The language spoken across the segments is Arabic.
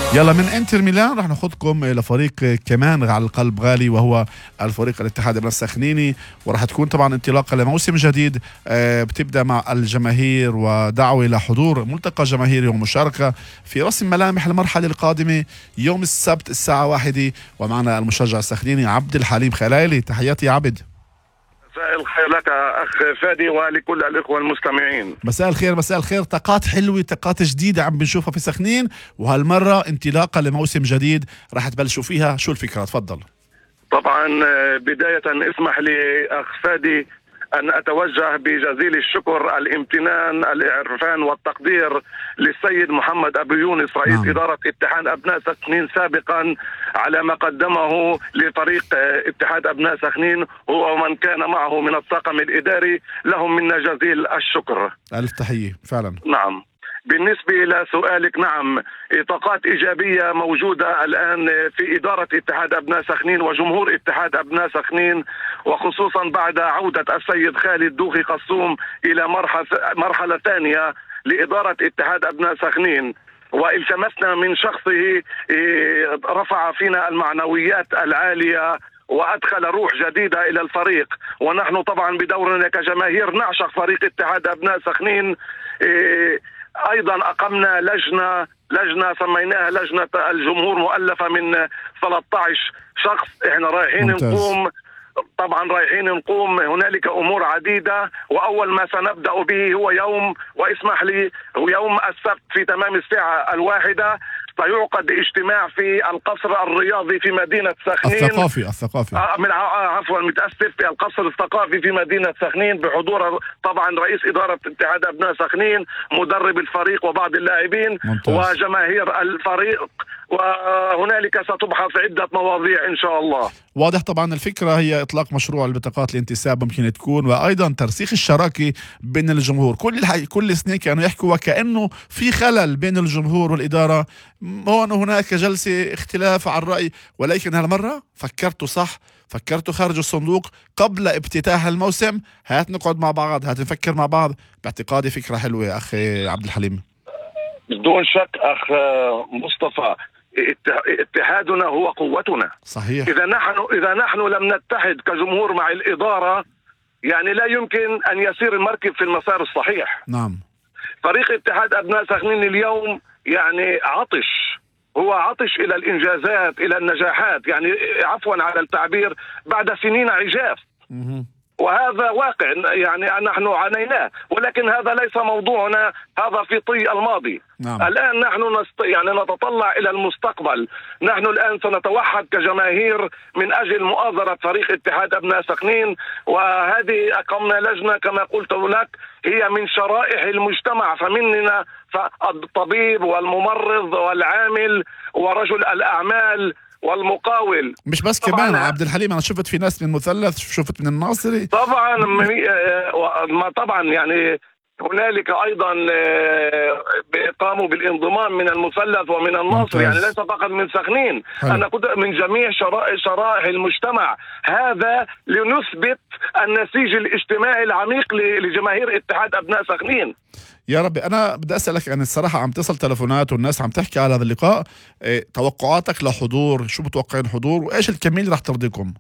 يلا من انتر ميلان رح ناخذكم لفريق كمان على القلب غالي، وهو الفريق الاتحاد ابن السخنيني، ورح تكون طبعا انطلاقه لموسم جديد بتبدا مع الجماهير ودعوه الى حضور ملتقى جماهيري ومشاركه في رسم ملامح المرحله القادمه يوم السبت الساعه 1. ومعنا المشجع السخنيني عبد الحليم خلايلي. تحياتي يا عبد. مساء الخير لك أخ فادي ولكل الإخوة المستمعين. مساء الخير. مساء الخير. طاقات حلوة، طاقات جديدة عم بنشوفها في سخنين، وهالمرة انطلاقة لموسم جديد راح تبلشوا فيها. شو الفكرة؟ تفضل. طبعا بداية اسمح لي أخ فادي أن أتوجه بجزيل الشكر، الامتنان، الإعرفان والتقدير للسيد محمد أبو يونس رئيس إدارة اتحاد أبناء سخنين سابقا على ما قدمه لفريق اتحاد أبناء سخنين، هو ومن كان معه من الطاقم الإداري، لهم منا جزيل الشكر. ألف تحية فعلا. نعم. بالنسبة لسؤالك، نعم، طاقات إيجابية موجودة الآن في إدارة اتحاد أبناء سخنين وجمهور اتحاد أبناء سخنين، وخصوصا بعد عودة السيد خالد دوخي قصوم إلى مرحلة ثانية لإدارة اتحاد أبناء سخنين، والتمسنا من شخصه رفع فينا المعنويات العالية وأدخل روح جديدة إلى الفريق. ونحن طبعا بدورنا كجماهير نعشق فريق اتحاد أبناء سخنين. أيضا أقمنا لجنة سميناها لجنة الجمهور، مؤلفة من 13 شخص. احنا رايحين نقوم هنالك أمور عديدة، وأول ما سنبدأ به هو يوم، واسمح لي، يوم السبت في تمام الساعة 1 سيعقد اجتماع في القصر الرياضي في مدينة سخنين. الثقافي عفوا متأسف، في القصر الثقافي في مدينة سخنين، بحضور طبعا رئيس إدارة اتحاد أبناء سخنين، مدرب الفريق وبعض اللاعبين وجماهير الفريق، وهنالك ستبحث عدة مواضيع إن شاء الله. واضح. طبعا الفكرة هي إطلاق مشروع البطاقات الانتساب ممكن تكون، وأيضا ترسيخ الشراكة بين الجمهور. كل سنة كانوا يحكوا وكأنه في خلل بين الجمهور والإدارة، هون هناك جلسة اختلاف عن الرأي، ولكن هالمرة فكرتوا صح، فكرتوا خارج الصندوق. قبل افتتاح الموسم هات نقعد مع بعض، هات نفكر مع بعض. باعتقادي فكرة حلوة أخي عبد الحليم. بدون شك أخ مصطفى، اتحادنا هو قوتنا. صحيح. إذا نحن لم نتحد كجمهور مع الإدارة، يعني لا يمكن أن يسير المركب في المسار الصحيح. نعم. فريق اتحاد أبناء سخنين اليوم يعني هو عطش إلى الإنجازات، إلى النجاحات، يعني عفوا على التعبير، بعد سنين عجاف. وهذا واقع يعني نحن عانيناه، ولكن هذا ليس موضوعنا، هذا في طي الماضي. نعم. الآن نحن نتطلع إلى المستقبل. نحن الآن سنتوحد كجماهير من أجل مؤازرة فريق اتحاد أبناء سخنين، وهذه أقمنا لجنة كما قلت لك، هي من شرائح المجتمع، فمننا الطبيب والممرض والعامل ورجل الأعمال والمقاول. مش بس كمان عبد الحليم، أنا شفت في ناس من مثلث، شفت من الناصري. طبعا يعني هنالك أيضا قاموا بالانضمام من المثلث ومن الناصر، يعني ليس فقط من سخنين. أنا كنت من جميع شرائح المجتمع، هذا لنثبت النسيج الاجتماعي العميق لجماهير اتحاد أبناء سخنين. يا ربي. أنا بدي أسألك، يعني الصراحة عم تصل تلفونات والناس عم تحكي على هذا اللقاء، توقعاتك لحضور، شو متوقعين حضور، وإيش الكمية اللي رح ترضيكم؟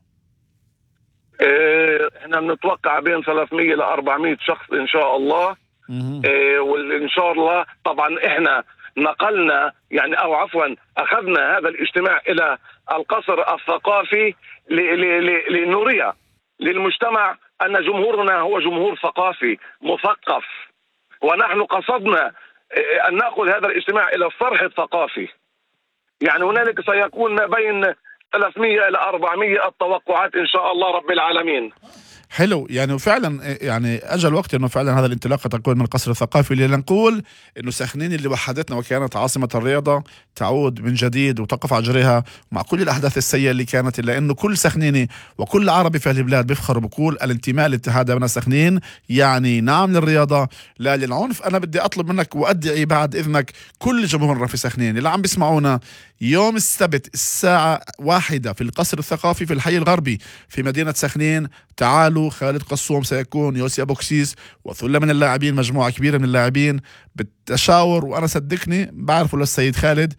احنا بنتوقع بين 300 ل 400 شخص إن شاء الله. وإن شاء الله طبعا احنا نقلنا أو عفوا أخذنا هذا الاجتماع إلى القصر الثقافي لنري للمجتمع أن جمهورنا هو جمهور ثقافي مثقف، ونحن قصدنا أن نأخذ هذا الاجتماع إلى الصرح الثقافي. يعني هنالك سيكون ما بين 300 إلى 400 التوقعات إن شاء الله رب العالمين. حلو. يعني فعلا يعني اجى الوقت انه فعلا هذا الانطلاقه تكون من القصر الثقافي، لنقول انه سخنين اللي وحدتنا وكانت عاصمه الرياضه تعود من جديد وتقف على جريها مع كل الاحداث السيئه اللي كانت، الا انه كل سخنيني وكل عربي في البلاد بيفخر وبقول الانتماء لاتحاد ابناء سخنين يعني نعم للرياضه لا للعنف. انا بدي اطلب منك وادعي بعد اذنك كل جمهورنا في سخنين اللي عم بيسمعونا يوم السبت الساعه 1 في القصر الثقافي في الحي الغربي في مدينه سخنين. تعالوا، خالد قصوم سيكون، يوسي أبوكسيس وثلة من اللاعبين، مجموعة كبيرة من اللاعبين بالتشاور، وأنا صدقني بعرفه للسيد خالد